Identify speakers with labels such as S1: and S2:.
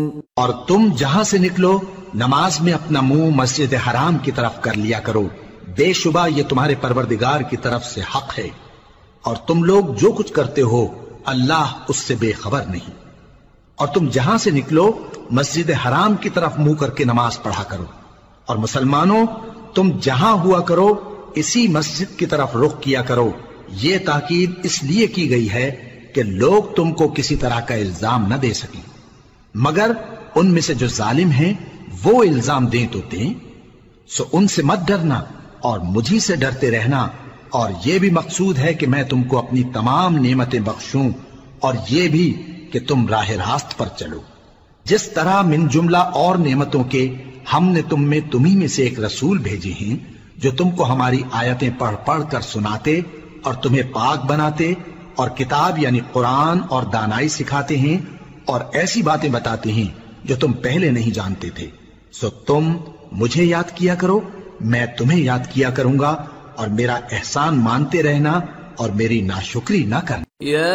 S1: اور تم جہاں سے نکلو نماز میں اپنا منہ مسجد حرام کی طرف کر لیا کرو، بے شبہ یہ تمہارے پروردگار کی طرف سے حق ہے، اور تم لوگ جو کچھ کرتے ہو اللہ اس سے بے خبر نہیں۔ اور تم جہاں سے نکلو مسجد حرام کی طرف منہ کر کے نماز پڑھا کرو، اور مسلمانوں تم جہاں ہوا کرو اسی مسجد کی طرف رخ کیا کرو۔ یہ تاکید اس لیے کی گئی ہے کہ لوگ تم کو کسی طرح کا الزام نہ دے سکیں، مگر ان میں سے جو ظالم ہیں وہ الزام دیں تو دیں، سو ان سے مت ڈرنا اور مجھی سے ڈرتے رہنا، اور یہ بھی مقصود ہے کہ میں تم کو اپنی تمام نعمتیں بخشوں، اور یہ بھی کہ تم راہ راست پر چلو۔ جس طرح من جملہ اور نعمتوں کے ہم نے تمہیں میں سے ایک رسول بھیجے ہیں جو تم کو ہماری آیتیں پڑھ پڑھ کر سناتے اور تمہیں پاک بناتے، اور کتاب یعنی قرآن اور دانائی سکھاتے ہیں، اور ایسی باتیں بتاتے ہیں جو تم پہلے نہیں جانتے تھے، سو تم مجھے یاد کیا کرو، میں تمہیں یاد کیا کروں گا، اور میرا احسان مانتے رہنا اور میری ناشکری نہ کرنا۔